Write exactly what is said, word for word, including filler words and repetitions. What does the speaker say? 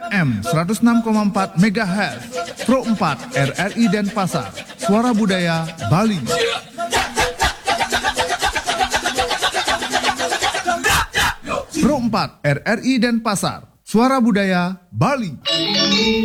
M seratus enam koma empat megahertz, Pro empat R R I Denpasar, Suara Budaya Bali. Pro empat R R I Denpasar, Suara Budaya Bali.